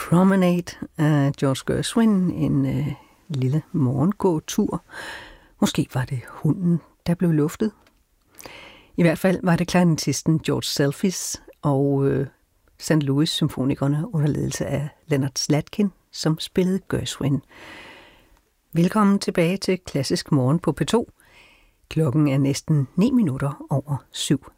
Promenade af George Gershwin, en lille morgengåtur. Måske var det hunden, der blev luftet. I hvert fald var det klarinettisten George Selfis og St. Louis symfonikerne under ledelse af Leonard Slatkin, som spillede Gershwin. Velkommen tilbage til Klassisk Morgen på P2. Klokken er næsten 7:09.